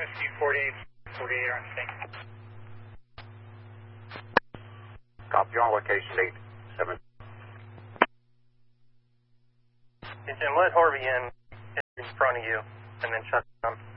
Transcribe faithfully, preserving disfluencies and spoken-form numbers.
Rescue forty-eight, forty-eight on scene. Copy on location eight seven. Jim, let Harvey in in front of you, and then shut down.